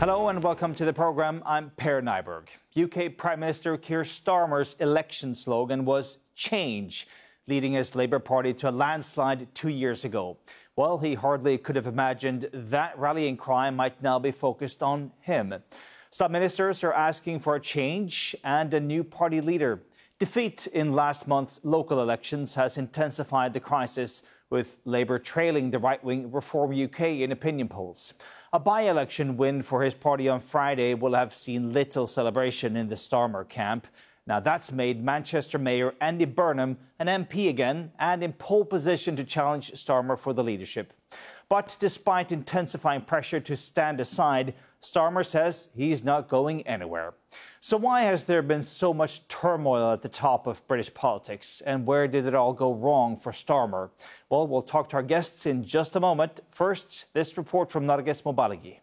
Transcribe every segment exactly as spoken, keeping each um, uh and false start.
Hello and welcome to the programme. I'm Per Nyberg. U K Prime Minister Keir Starmer's election slogan was change, leading his Labour Party to a landslide two years ago. Well, he hardly could have imagined that rallying cry might now be focused on him. Some ministers are asking for a change and a new party leader. Defeat in last month's local elections has intensified the crisis, with Labour trailing the right-wing Reform U K in opinion polls. A by-election win for his party on Friday will have seen little celebration in the Starmer camp. Now, that's made Manchester Mayor Andy Burnham an M P again and in pole position to challenge Starmer for the leadership. But despite intensifying pressure to stand aside, Starmer says he's not going anywhere. So why has there been so much turmoil at the top of British politics? And where did it all go wrong for Starmer? Well, we'll talk to our guests in just a moment. First, this report from Narges Mobalagi.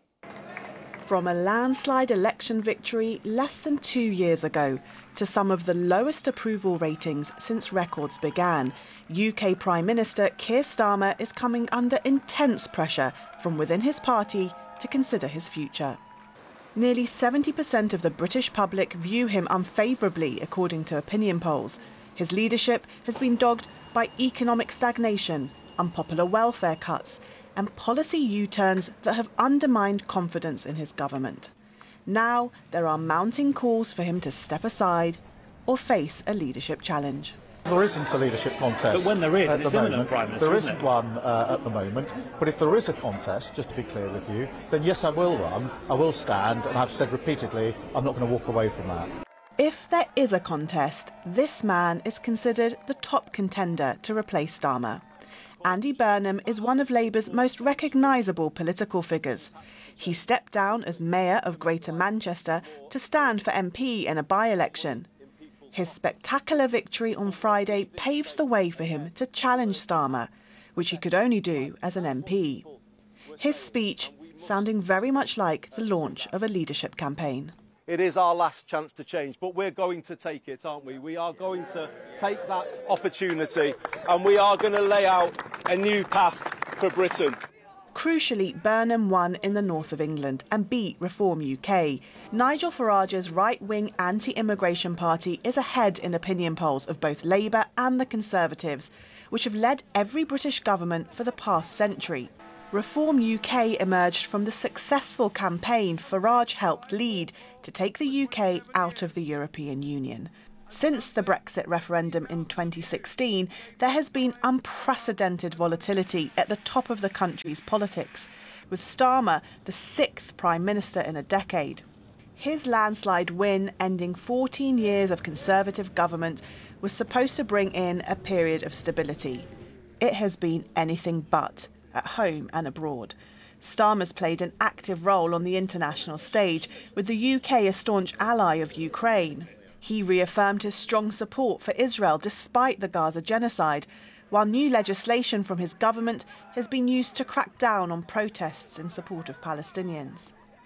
From a landslide election victory less than two years ago to some of the lowest approval ratings since records began, U K Prime Minister Keir Starmer is coming under intense pressure from within his party to consider his future. Nearly seventy percent of the British public view him unfavourably, according to opinion polls. His leadership has been dogged by economic stagnation, unpopular welfare cuts, and policy U-turns that have undermined confidence in his government. Now there are mounting calls for him to step aside or face a leadership challenge. There isn't a leadership contest. But when there is, at it's the imminent, moment, Prime Minister, there isn't isn't it? one uh, at the moment. But if there is a contest, just to be clear with you, then yes, I will run, I will stand, and I've said repeatedly, I'm not going to walk away from that. If there is a contest, this man is considered the top contender to replace Starmer. Andy Burnham is one of Labour's most recognisable political figures. He stepped down as Mayor of Greater Manchester to stand for M P in a by-election. His spectacular victory on Friday paves the way for him to challenge Starmer, which he could only do as an M P. His speech sounding very much like the launch of a leadership campaign. It is our last chance to change, but we're going to take it, aren't we? We are going to take that opportunity and we are going to lay out a new path for Britain. Crucially, Burnham won in the north of England and beat Reform U K. Nigel Farage's right-wing anti-immigration party is ahead in opinion polls of both Labour and the Conservatives, which have led every British government for the past century. Reform U K emerged from the successful campaign Farage helped lead to take the U K out of the European Union. Since the Brexit referendum in twenty sixteen, there has been unprecedented volatility at the top of the country's politics, with Starmer the sixth Prime Minister in a decade. His landslide win, ending fourteen years of Conservative government, was supposed to bring in a period of stability. It has been anything but, at home and abroad. Starmer's played an active role on the international stage, with the U K a staunch ally of Ukraine. He reaffirmed his strong support for Israel despite the Gaza genocide, while new legislation from his government has been used to crack down on protests in support of Palestinians.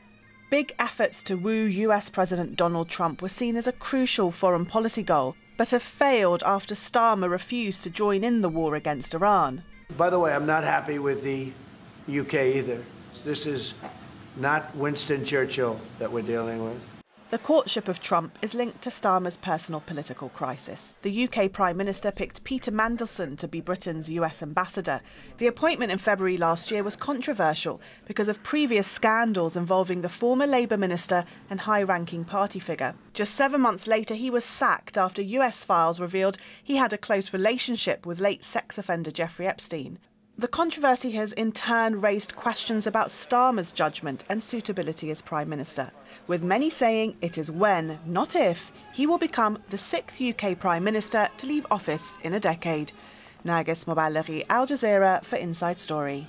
Big efforts to woo U S President Donald Trump were seen as a crucial foreign policy goal, but have failed after Starmer refused to join in the war against Iran. By the way, I'm not happy with the U K either. This is not Winston Churchill that we're dealing with. The courtship of Trump is linked to Starmer's personal political crisis. The U K Prime Minister picked Peter Mandelson to be Britain's U S ambassador. The appointment in February last year was controversial because of previous scandals involving the former Labour minister and high-ranking party figure. Just seven months later, he was sacked after U S files revealed he had a close relationship with late sex offender Jeffrey Epstein. The controversy has in turn raised questions about Starmer's judgment and suitability as Prime Minister, with many saying it is when, not if, he will become the sixth U K Prime Minister to leave office in a decade. Narges Mobalagi, Al Jazeera for Inside Story.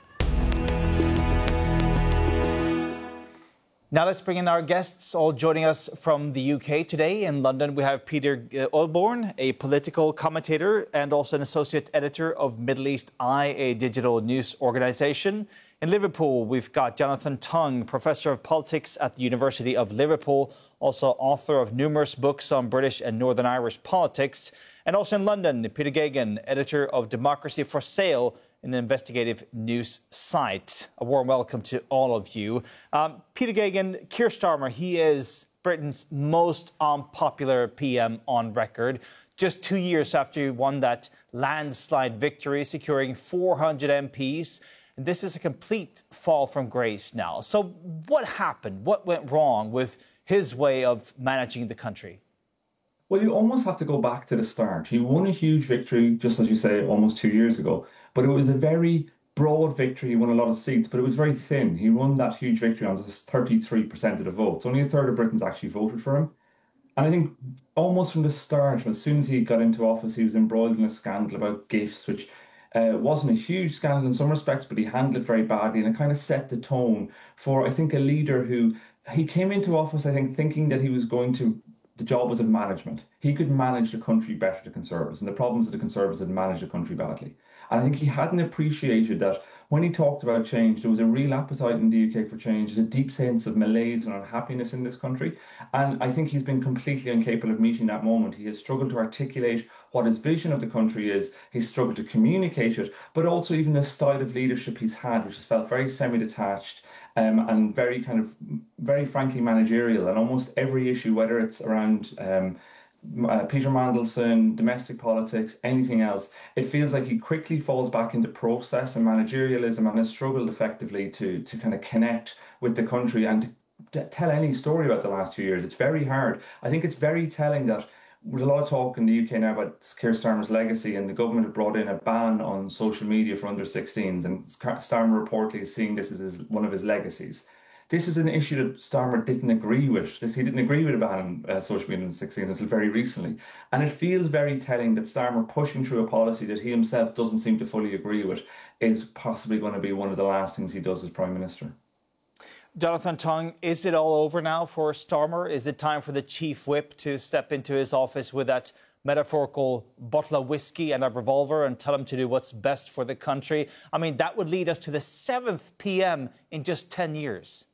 Now let's bring in our guests, all joining us from the U K today. In London, we have Peter Olborn, a political commentator and also an associate editor of Middle East Eye, a digital news organisation. In Liverpool, we've got Jonathan Tongue, professor of politics at the University of Liverpool, also author of numerous books on British and Northern Irish politics. And also in London, Peter Geoghegan, editor of Democracy for Sale an investigative news site. A warm welcome to all of you. Um, Peter Geoghegan, Keir Starmer, he is Britain's most unpopular P M on record. Just two years after he won that landslide victory, securing four hundred M Ps. And this is a complete fall from grace now. So what happened? What went wrong with his way of managing the country? Well, you almost have to go back to the start. He won a huge victory, just as you say, almost two years ago. But it was a very broad victory. He won a lot of seats, but it was very thin. He won that huge victory on just thirty-three percent of the votes. Only a third of Britons actually voted for him. And I think almost from the start, as soon as he got into office, he was embroiled in a scandal about gifts, which uh, wasn't a huge scandal in some respects, but he handled it very badly. And it kind of set the tone for, I think, a leader who, he came into office, I think, thinking that he was going to, the job was of management. He could manage the country better, the Conservatives. And the problems of the Conservatives had managed the country badly. And I think he hadn't appreciated that when he talked about change, there was a real appetite in the U K for change. There's a deep sense of malaise and unhappiness in this country. And I think he's been completely incapable of meeting that moment. He has struggled to articulate what his vision of the country is. He's struggled to communicate it, but also even the style of leadership he's had, which has felt very semi-detached um, and very kind of, very frankly, managerial. And almost every issue, whether it's around Um, Uh, Peter Mandelson, domestic politics, anything else, it feels like he quickly falls back into process and managerialism and has struggled effectively to to kind of connect with the country and to tell any story about the last two years. It's very hard. I think it's very telling that there's a lot of talk in the U K now about Keir Starmer's legacy, and the government have brought in a ban on social media for under sixteens, and Starmer reportedly is seeing this as his, one of his legacies. This is an issue that Starmer didn't agree with. This, he didn't agree with a ban on uh, social media in the sixteens until very recently. And it feels very telling that Starmer pushing through a policy that he himself doesn't seem to fully agree with is possibly going to be one of the last things he does as Prime Minister. Jonathan Tongue, is it all over now for Starmer? Is it time for the Chief Whip to step into his office with that metaphorical bottle of whiskey and a revolver and tell him to do what's best for the country? I mean, that would lead us to the seventh P M in just ten years.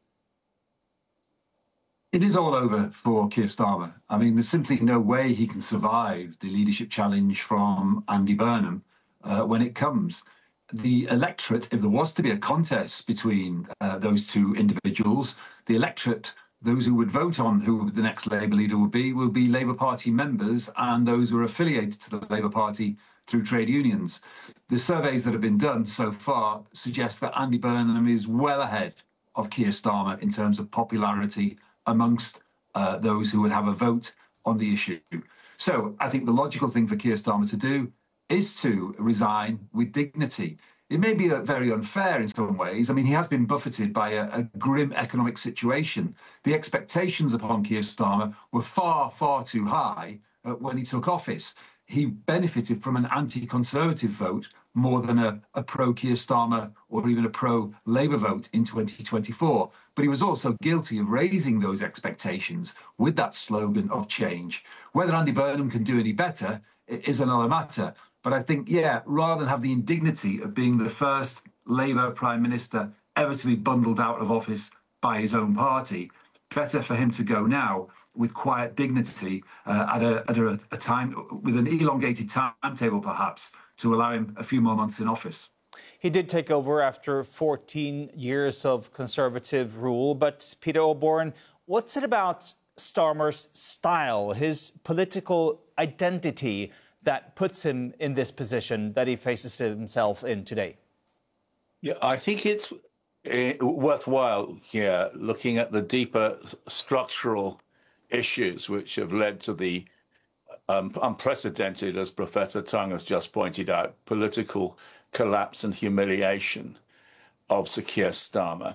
It is all over for Keir Starmer. I mean, there's simply no way he can survive the leadership challenge from Andy Burnham uh, when it comes. The electorate, if there was to be a contest between uh, those two individuals, the electorate, those who would vote on who the next Labour leader would be, will be Labour Party members and those who are affiliated to the Labour Party through trade unions. The surveys that have been done so far suggest that Andy Burnham is well ahead of Keir Starmer in terms of popularity amongst uh, those who would have a vote on the issue. So I think the logical thing for Keir Starmer to do is to resign with dignity. It may be uh, very unfair in some ways. I mean, he has been buffeted by a, a grim economic situation. The expectations upon Keir Starmer were far, far too high uh, when he took office. He benefited from an anti-Conservative vote more than a, a pro-Keir Starmer or even a pro-Labour vote in twenty twenty-four. But he was also guilty of raising those expectations with that slogan of change. Whether Andy Burnham can do any better is another matter. But I think, yeah, rather than have the indignity of being the first Labour Prime Minister ever to be bundled out of office by his own party, better for him to go now with quiet dignity uh, at, a, at a, a time, with an elongated timetable perhaps, to allow him a few more months in office. He did take over after fourteen years of Conservative rule. But Peter O'Bourne, what's it about Starmer's style, his political identity, that puts him in this position that he faces himself in today? Yeah, I think it's uh, worthwhile here looking at the deeper structural issues which have led to the um, unprecedented, as Professor Tongue has just pointed out, political collapse and humiliation of Sir Keir Starmer.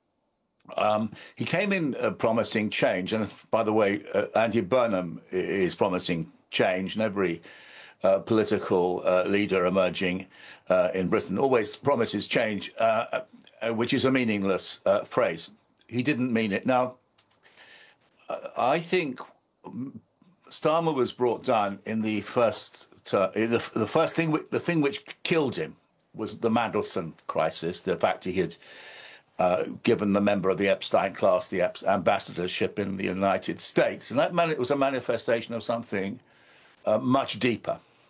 Um, he came in uh, promising change, and by the way, uh, Andy Burnham is promising change, and every uh, political uh, leader emerging uh, in Britain always promises change, uh, uh, which is a meaningless uh, phrase. He didn't mean it. Now, uh, I think Starmer was brought down in the first, uh, the, the first thing, the thing which killed him was the Mandelson crisis, the fact he had uh, given the member of the Epstein class the ambassadorship in the United States. And that man- it was a manifestation of something uh, much deeper.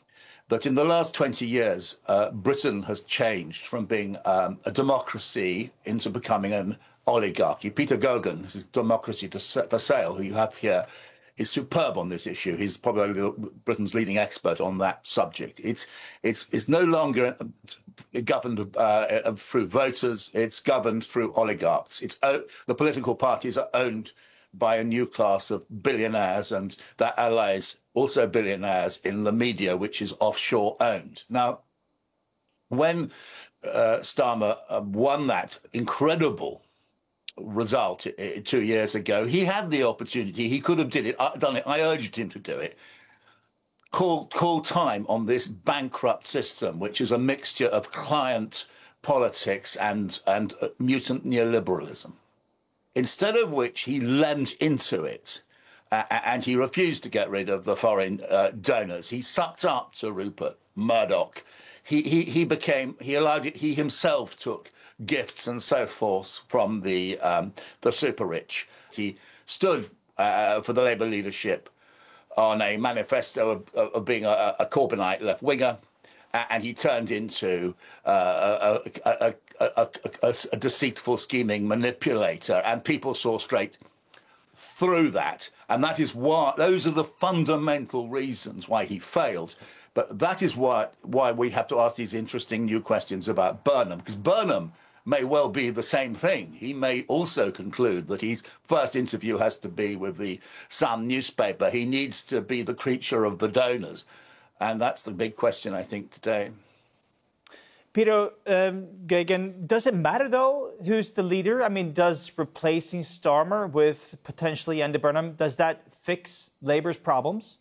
that in the last twenty years, uh, Britain has changed from being um, a democracy into becoming an oligarchy. Peter Gogan, this is Democracy for Sale, who you have here, is superb on this issue. He's probably Britain's leading expert on that subject. It's it's it's no longer governed uh, through voters. It's governed through oligarchs. It's the political parties are owned by a new class of billionaires and their allies, also billionaires in the media, which is offshore owned. Now, when uh, Starmer uh, won that incredible result uh, two years ago, he had the opportunity. He could have did it, uh, done it. I urged him to do it. Call, call time on this bankrupt system, which is a mixture of client politics and, and uh, mutant neoliberalism. Instead of which he lent into it, uh, and he refused to get rid of the foreign uh, donors. He sucked up to Rupert Murdoch. He he he became he allowed it. He himself took gifts and so forth from the um, the super rich. He stood uh, for the Labour leadership on a manifesto of, of being a, a Corbynite left winger, and he turned into uh, a, a, a A, a, a deceitful, scheming manipulator, and people saw straight through that. And that is why, those are the fundamental reasons why he failed. But that is why, why we have to ask these interesting new questions about Burnham, because Burnham may well be the same thing. He may also conclude that his first interview has to be with the Sun newspaper. He needs to be the creature of the donors. And that's the big question, I think, today. Peter um, Geoghegan, does it matter, though, who's the leader? I mean, does replacing Starmer with potentially Andy Burnham, does that fix Labour's problems?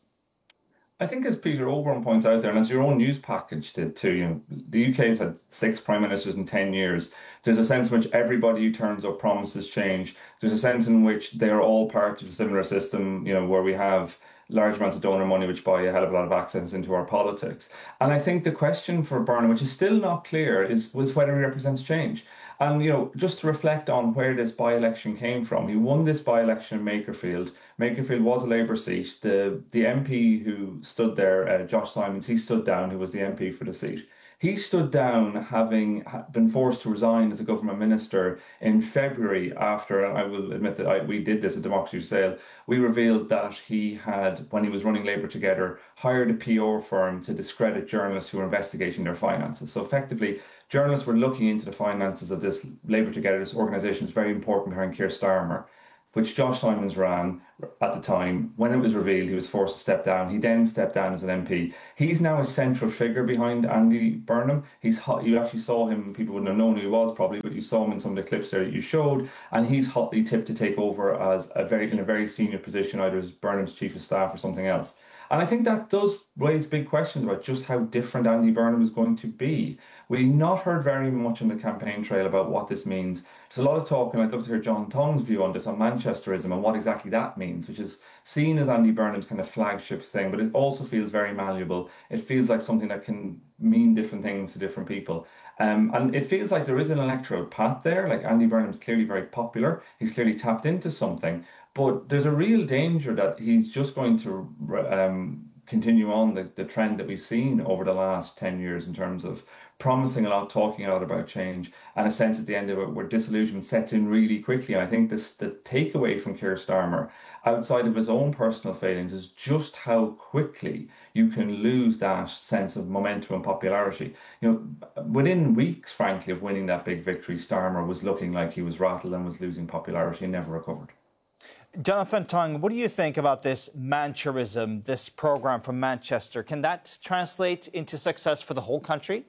I think, as Peter Oberon points out there, and as your own news package did too, you know, the U K has had six prime ministers in ten years. There's a sense in which everybody who turns up promises change. There's a sense in which they are all part of a similar system, you know, where we have large amounts of donor money which buy a hell of a lot of access into our politics. And I think the question for Burnham, which is still not clear, is was whether he represents change. And, you know, just to reflect on where this by-election came from, he won this by-election in Makerfield. Makerfield was a Labour seat. The the M P who stood there, uh, Josh Simons, he stood down, who was the M P for the seat. He stood down having been forced to resign as a government minister in February after, and I will admit that I, we did this at Democracy for Sale, we revealed that he had, when he was running Labour Together, hired a P R firm to discredit journalists who were investigating their finances. So effectively, journalists were looking into the finances of this Labour Together, this organisation is very important behind Keir Starmer, which Josh Simons ran at the time. When it was revealed, he was forced to step down. He then stepped down as an M P. He's now a central figure behind Andy Burnham. He's hot. You actually saw him, people wouldn't have known who he was probably, but you saw him in some of the clips there that you showed, and he's hotly tipped to take over as a very in a very senior position, either as Burnham's chief of staff or something else. And I think that does raise big questions about just how different Andy Burnham is going to be. We've not heard very much on the campaign trail about what this means. There's a lot of talk, and I'd love to hear John Tong's view on this, on Manchesterism and what exactly that means, which is seen as Andy Burnham's kind of flagship thing, but it also feels very malleable. It feels like something that can mean different things to different people. Um, and it feels like there is an electoral path there. Like Andy Burnham's clearly very popular. He's clearly tapped into something. But there's a real danger that he's just going to um, continue on the, the trend that we've seen over the last ten years in terms of promising a lot, talking a lot about change, and a sense at the end of it where disillusionment sets in really quickly. And I think this the takeaway from Keir Starmer, outside of his own personal failings, is just how quickly you can lose that sense of momentum and popularity. You know, within weeks, frankly, of winning that big victory, Starmer was looking like he was rattled and was losing popularity and never recovered. Jonathan Tong, what do you think about this Mancherism, this program from Manchester? Can that translate into success for the whole country?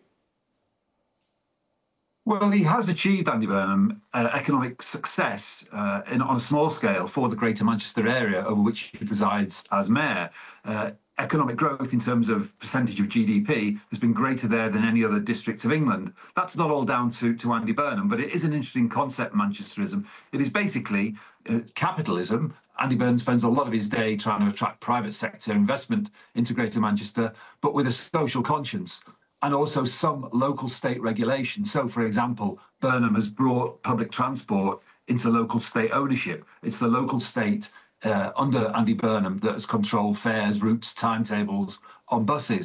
Well, he has achieved, Andy Burnham, uh, economic success uh, in, on a small scale for the Greater Manchester area over which he presides as mayor. Uh, economic growth in terms of percentage of G D P has been greater there than any other districts of England. That's not all down to, to Andy Burnham, but it is an interesting concept, Manchesterism. It is basically uh, capitalism. Andy Burnham spends a lot of his day trying to attract private sector investment into Greater Manchester, but with a social conscience and also some local state regulation. So, for example, Burnham has brought public transport into local state ownership. It's the local state uh, under Andy Burnham that has controlled fares, routes, timetables on buses.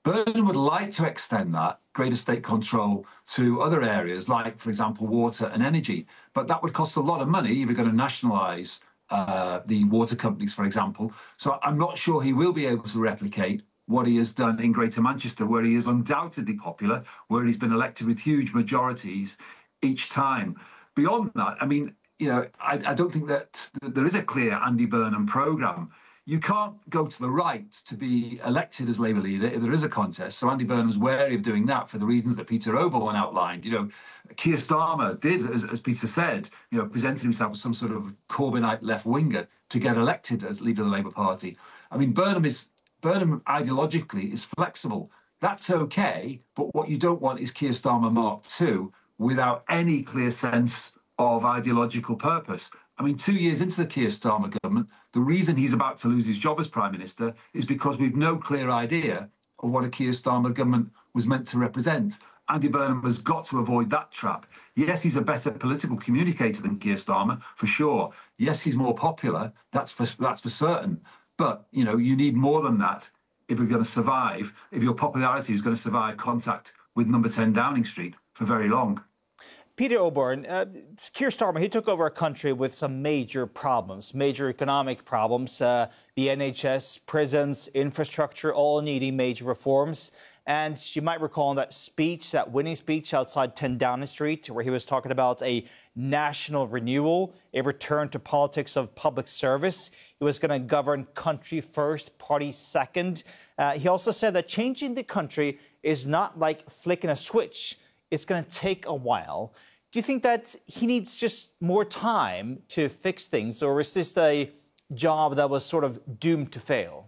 Burnham would like to extend that greater state control to other areas, like, for example, water and energy. But that would cost a lot of money if we're going to nationalise uh, the water companies, for example. So I'm not sure he will be able to replicate what he has done in Greater Manchester, where he is undoubtedly popular, where he's been elected with huge majorities each time. Beyond that, I mean, you know, I, I don't think that there is a clear Andy Burnham programme. You can't go to the right to be elected as Labour leader if there is a contest. So Andy Burnham's wary of doing that for the reasons that Peter Oborne outlined. You know, Keir Starmer did, as, as Peter said, you know, presented himself as some sort of Corbynite left-winger to get elected as leader of the Labour Party. I mean, Burnham is Burnham ideologically is flexible. That's okay, but what you don't want is Keir Starmer Mark two without any clear sense of ideological purpose. I mean, two years into the Keir Starmer government, the reason he's about to lose his job as Prime Minister is because we've no clear idea of what a Keir Starmer government was meant to represent. Andy Burnham has got to avoid that trap. Yes, he's a better political communicator than Keir Starmer, for sure. Yes, he's more popular, that's for, that's for certain. But, you know, you need more than that if you're going to survive, if your popularity is going to survive contact with number ten Downing Street for very long. Peter Oborne, uh, Keir Starmer, he took over a country with some major problems, major economic problems, uh, the N H S, prisons, infrastructure, all needing major reforms. And you might recall in that speech, that winning speech outside ten Downing Street, where he was talking about a national renewal, a return to politics of public service. He was going to govern country first, party second. Uh, he also said that changing the country is not like flicking a switch. It's going to take a while. Do you think that he needs just more time to fix things, or is this a job that was sort of doomed to fail?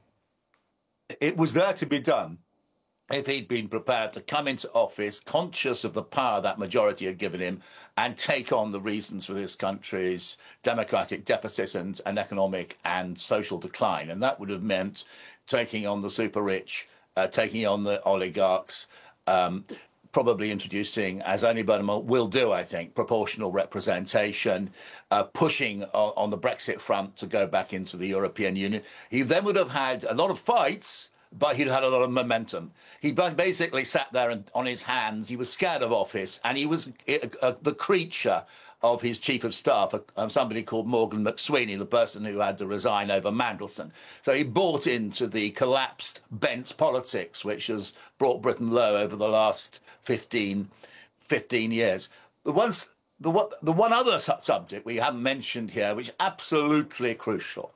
It was there to be done if he'd been prepared to come into office conscious of the power that majority had given him and take on the reasons for this country's democratic deficits and, and economic and social decline. And that would have meant taking on the super rich, uh, taking on the oligarchs, um, probably introducing, as only Burnham will do, I think, proportional representation, uh, pushing on, on the Brexit front to go back into the European Union. He then would have had a lot of fights, but he'd had a lot of momentum. He basically sat there and, on his hands. He was scared of office, and he was uh, uh, the creature of his chief of staff, uh, somebody called Morgan McSweeney, the person who had to resign over Mandelson. So he bought into the collapsed bent politics, which has brought Britain low over the last fifteen, fifteen years. The, ones, the, one, the one other su- subject we haven't mentioned here, which is absolutely crucial,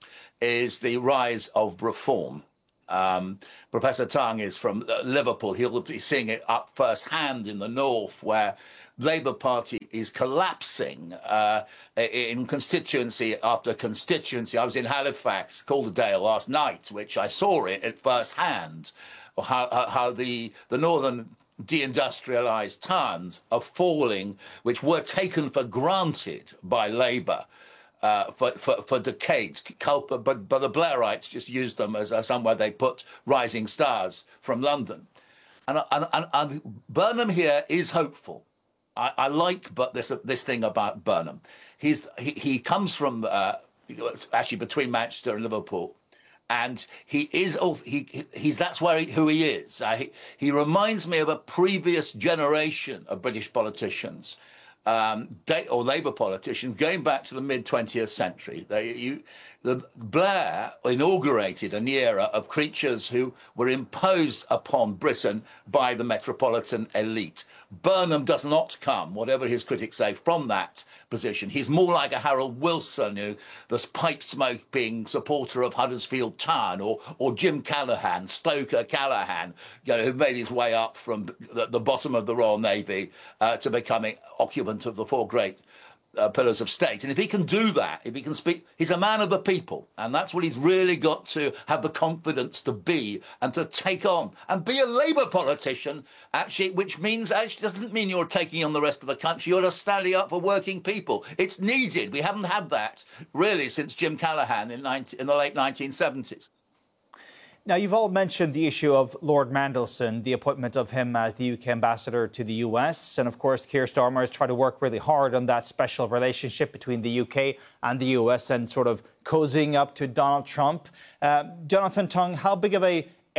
is the rise of reform. Um, Professor Tongue is from uh, Liverpool. He'll be seeing it up firsthand in the north, where Labour Party is collapsing uh, in constituency after constituency. I was in Halifax, Calderdale last night, which I saw it at firsthand, how, how the, the northern deindustrialised towns are falling, which were taken for granted by Labour. Uh, for, for, for decades, but, but the Blairites just used them as, as somewhere they put rising stars from London. And, and, and, and Burnham here is hopeful. I, I like but this this thing about Burnham. He's he, he comes from uh, actually between Manchester and Liverpool, and he is he he's that's where he, who he is. Uh, he, he reminds me of a previous generation of British politicians. Um, or Labour politicians going back to the mid twentieth century. They, you, the, Blair inaugurated an era of creatures who were imposed upon Britain by the metropolitan elite. Burnham does not come, whatever his critics say, from that position. He's more like a Harold Wilson, you know, the pipe-smoking supporter of Huddersfield Town, or or Jim Callaghan, Stoker Callaghan, you know, who made his way up from the, the bottom of the Royal Navy uh, to becoming occupant of the four great uh, pillars of state. And if he can do that, if he can speak, he's a man of the people, and that's what he's really got to have the confidence to be and to take on and be a Labour politician, actually, which means actually doesn't mean you're taking on the rest of the country. You're just standing up for working people. It's needed. We haven't had that really since Jim Callaghan in, nineteen, in the late nineteen seventies. Now, you've all mentioned the issue of Lord Mandelson, the appointment of him as the U K ambassador to the U S. And of course, Keir Starmer has tried to work really hard on that special relationship between the U K and the U S and sort of cozying up to Donald Trump. Uh, Jonathan Tongue, how big of a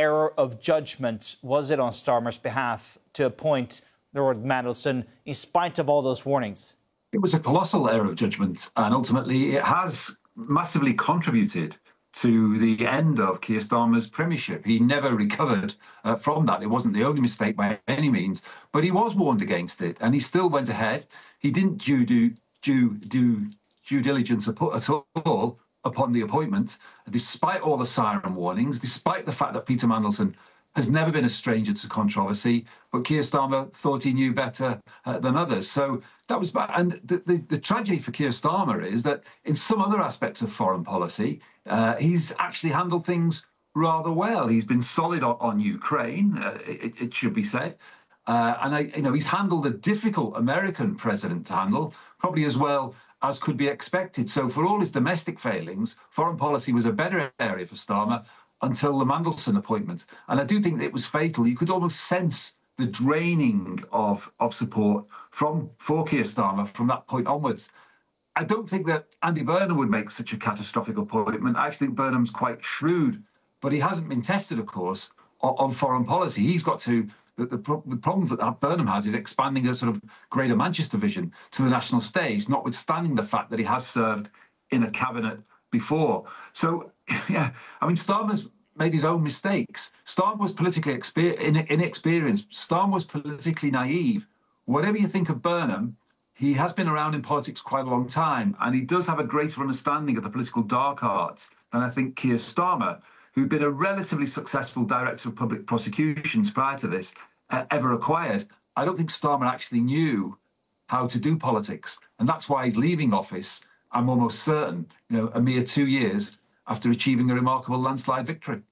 error of judgment was it on Starmer's behalf to appoint Lord Mandelson in spite of all those warnings? It was a colossal error of judgment, and ultimately it has massively contributed to the end of Keir Starmer's premiership. He never recovered uh, from that. It wasn't the only mistake by any means, but he was warned against it, and he still went ahead. He didn't due, do, due, do due diligence at all upon the appointment, despite all the siren warnings, despite the fact that Peter Mandelson has never been a stranger to controversy, but Keir Starmer thought he knew better uh, than others. So that was bad. And the, the, the tragedy for Keir Starmer is that in some other aspects of foreign policy, uh, he's actually handled things rather well. He's been solid on, on Ukraine, uh, it, it should be said. Uh, and I, you know, he's handled a difficult American president to handle, probably as well as could be expected. So for all his domestic failings, foreign policy was a better area for Starmer until the Mandelson appointment. And I do think that it was fatal. You could almost sense the draining of, of support from for Keir Starmer from that point onwards. I don't think that Andy Burnham would make such a catastrophic appointment. I actually think Burnham's quite shrewd, but he hasn't been tested, of course, on, on foreign policy. He's got to, the, the, pro- the problem that Burnham has is expanding a sort of Greater Manchester vision to the national stage, notwithstanding the fact that he has served in a cabinet before. So, yeah, I mean, Starmer's made his own mistakes. Starmer was politically exper- inexperienced. Starmer was politically naive. Whatever you think of Burnham, he has been around in politics quite a long time, and he does have a greater understanding of the political dark arts than I think Keir Starmer, who'd been a relatively successful director of public prosecutions prior to this, uh, ever acquired. I don't think Starmer actually knew how to do politics, and that's why he's leaving office, I'm almost certain, you know, a mere two years after achieving a remarkable landslide victory.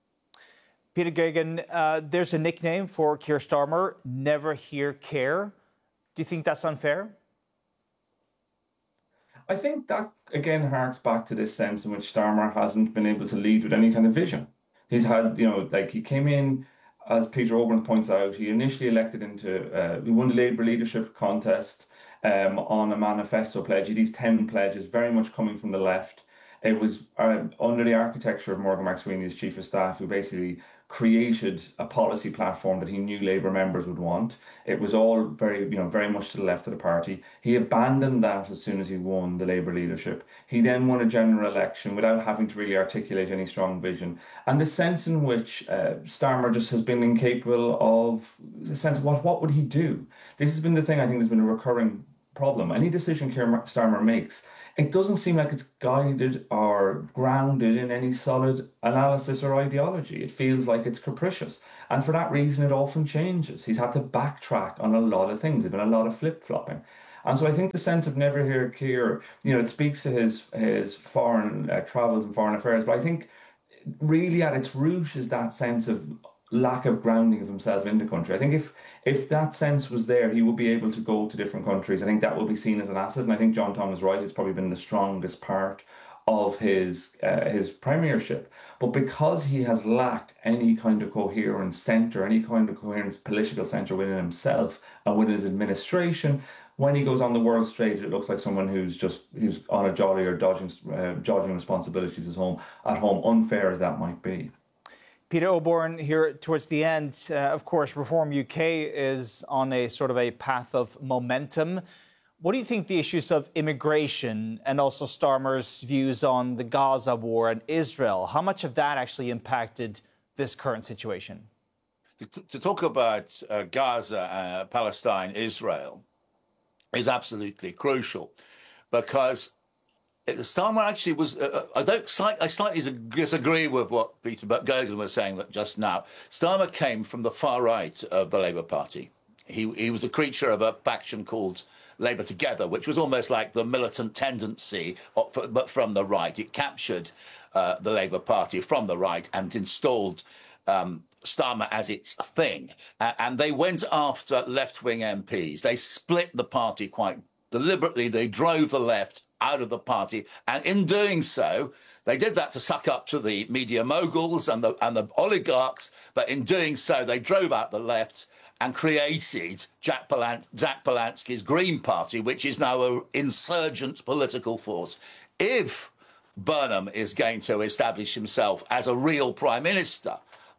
Peter Geoghegan, uh, there's a nickname for Keir Starmer, Never Hear Care. Do you think that's unfair? I think that, again, harks back to this sense in which Starmer hasn't been able to lead with any kind of vision. He's had, you know, like he came in, as Peter Oborne points out, he initially elected into, uh, he won the Labour leadership contest um, on a manifesto pledge. He had these ten pledges, very much coming from the left. It was uh, under the architecture of Morgan McSweeney as Chief of Staff, who basically created a policy platform that he knew Labour members would want. It was all very, you know, very much to the left of the party. He abandoned that as soon as he won the Labour leadership. He then won a general election without having to really articulate any strong vision. And the sense in which uh, Starmer just has been incapable of the sense of what, what would he do? This has been the thing I think has been a recurring problem. Any decision Keir Starmer makes, it doesn't seem like it's guided or grounded in any solid analysis or ideology. It feels like it's capricious. And for that reason, it often changes. He's had to backtrack on a lot of things. There's been a lot of flip-flopping. And so I think the sense of Never Hear Keir, you know, it speaks to his, his foreign uh, travels and foreign affairs. But I think really at its root is that sense of lack of grounding of himself in the country. I think if if that sense was there, he would be able to go to different countries. I think that will be seen as an asset. And I think John Tom is right. It's probably been the strongest part of his uh, his premiership. But because he has lacked any kind of coherent centre, any kind of coherent political centre within himself and within his administration, when he goes on the world stage, it looks like someone who's just who's on a jolly or dodging, uh, dodging responsibilities at home, at home, unfair as that might be. Peter Oborne, here towards the end, uh, of course, Reform U K is on a sort of a path of momentum. What do you think the issues of immigration and also Starmer's views on the Gaza war and Israel, how much of that actually impacted this current situation? To, to talk about uh, Gaza, uh, Palestine, Israel is absolutely crucial because Starmer actually was, uh, I don't, I slightly disagree with what Peter Geoghegan was saying just now. Starmer came from the far right of the Labour Party. He, he was a creature of a faction called Labour Together, which was almost like the militant tendency, but from the right. It captured uh, the Labour Party from the right and installed um, Starmer as its thing. Uh, and they went after left-wing M Ps. They split the party quite deliberately. They drove the left out of the party, and in doing so, they did that to suck up to the media moguls and the and the oligarchs. But in doing so, they drove out the left and created Jack, Palan- Jack Polanski's Green Party, which is now an insurgent political force. If Burnham is going to establish himself as a real prime minister,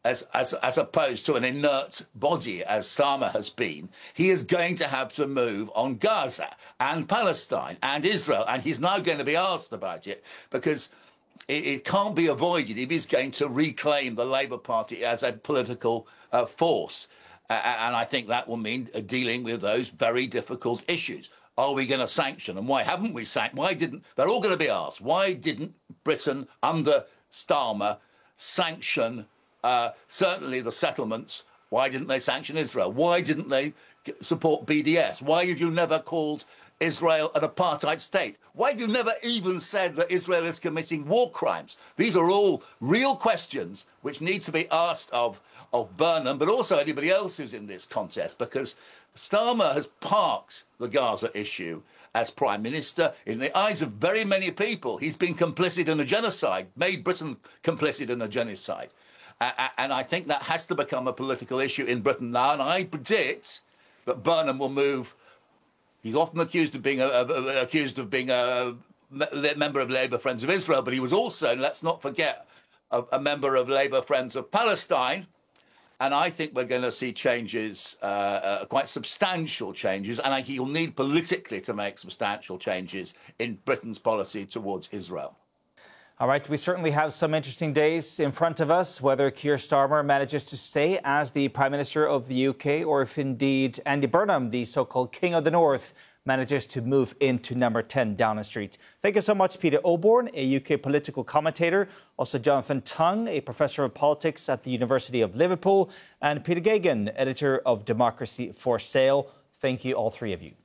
as, as, as opposed to an inert body, as Starmer has been, he is going to have to move on Gaza and Palestine and Israel. And he's now going to be asked about it because it, it can't be avoided if he's going to reclaim the Labour Party as a political uh, force. Uh, and I think that will mean uh, dealing with those very difficult issues. Are we going to sanction? And why haven't we sanctioned? Why didn't, they're all going to be asked, why didn't Britain under Starmer sanction uh, certainly the settlements? Why didn't they sanction Israel? Why didn't they support B D S? Why have you never called Israel an apartheid state? Why have you never even said that Israel is committing war crimes? These are all real questions which need to be asked of, of Burnham, but also anybody else who's in this contest, because Starmer has parked the Gaza issue as Prime Minister. In the eyes of very many people, he's been complicit in a genocide, made Britain complicit in a genocide. Uh, and I think that has to become a political issue in Britain now. And I predict that Burnham will move. He's often accused of being a, a, accused of being a member of Labour Friends of Israel, but he was also, let's not forget, a, a member of Labour Friends of Palestine. And I think we're going to see changes, uh, uh, quite substantial changes, and I think he'll need politically to make substantial changes in Britain's policy towards Israel. All right, we certainly have some interesting days in front of us, whether Keir Starmer manages to stay as the Prime Minister of the U K, or if indeed Andy Burnham, the so-called King of the North, manages to move into number ten Downing Street. Thank you so much, Peter Oborne, a U K political commentator, also Jonathan Tongue, a professor of politics at the University of Liverpool, and Peter Geoghegan, editor of Democracy for Sale. Thank you, all three of you.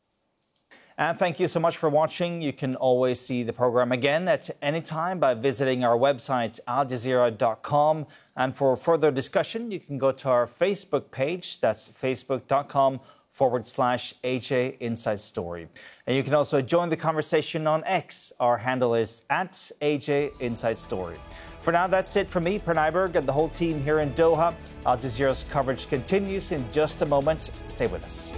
And thank you so much for watching. You can always see the program again at any time by visiting our website, al jazeera dot com. And for further discussion, you can go to our Facebook page. That's facebook dot com forward slash A J Inside Story. And you can also join the conversation on X. Our handle is at A J Inside Story. For now, that's it from me, Per Nyberg, and the whole team here in Doha. Al Jazeera's coverage continues in just a moment. Stay with us.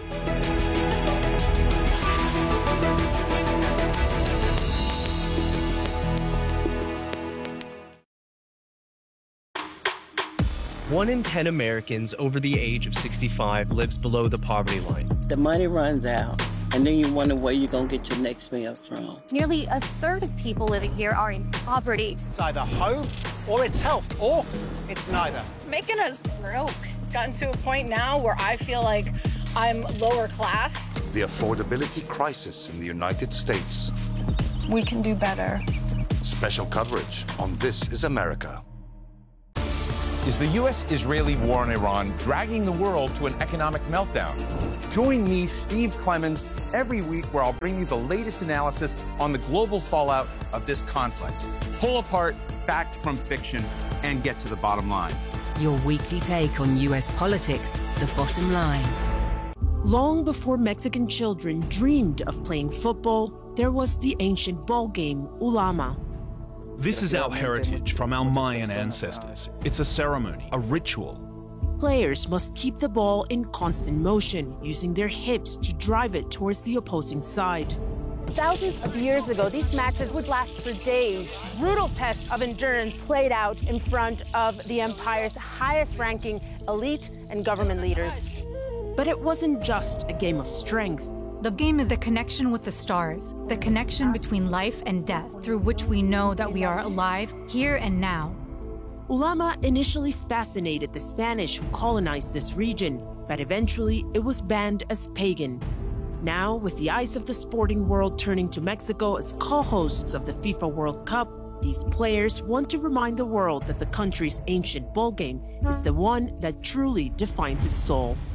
One in ten Americans over the age of sixty-five lives below the poverty line. The money runs out, and then you wonder where you're going to get your next meal from. Nearly a third of people living here are in poverty. It's either home, or it's health, or it's neither. Making us broke. It's gotten to a point now where I feel like I'm lower class. The affordability crisis in the United States. We can do better. Special coverage on This Is America. Is the U S Israeli war on Iran dragging the world to an economic meltdown? Join me, Steve Clemons, every week where I'll bring you the latest analysis on the global fallout of this conflict. Pull apart fact from fiction and get to the bottom line. Your weekly take on U S politics, The Bottom Line. Long before Mexican children dreamed of playing football, there was the ancient ball game, Ulama. This is our heritage from our Mayan ancestors. It's a ceremony, a ritual. Players must keep the ball in constant motion, using their hips to drive it towards the opposing side. Thousands of years ago, these matches would last for days. Brutal tests of endurance played out in front of the empire's highest-ranking elite and government leaders. But it wasn't just a game of strength. The game is a connection with the stars, the connection between life and death, through which we know that we are alive here and now. Ulama initially fascinated the Spanish who colonized this region, but eventually it was banned as pagan. Now, with the eyes of the sporting world turning to Mexico as co-hosts of the FIFA World Cup, these players want to remind the world that the country's ancient ball game is the one that truly defines its soul.